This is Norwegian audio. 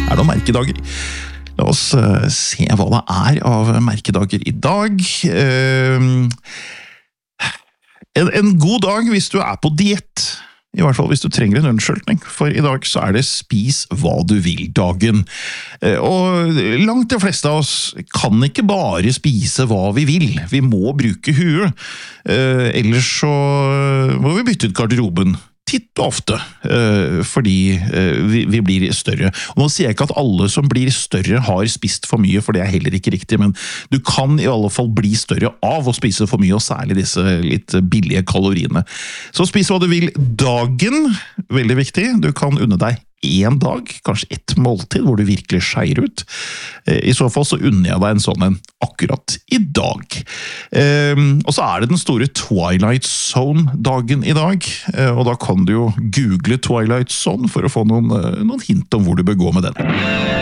det noen merkedager. La oss se hva det av merkedager i dag. En god dag hvis du på diett. I hvert fall hvis du trenger en unnskyldning, for i dag så det spis hva du vil-dagen. Og langt de fleste av oss kan ikke bare spise hva vi vil, vi må bruke huet. Ellers så må vi bytte ut garderoben. Titt og ofte, fordi vi blir større. Og nå sier jeg ikke at alle som blir større har spist for mye, for det heller ikke riktig, men du kan i alle fall bli større av å spise for mye, og særlig disse litt billige kaloriene. Så spis hva du vil dagen, veldig viktig. Du kan unne deg en dag, kanskje ett måltid, hvor du virkelig skeier ut. I så fall så unner jeg deg en sånn akkurat i dag. Og så det den store Twilight Zone-dagen i dag, og da kan du jo google Twilight Zone for å få noen hint om hvor du bør gå med den.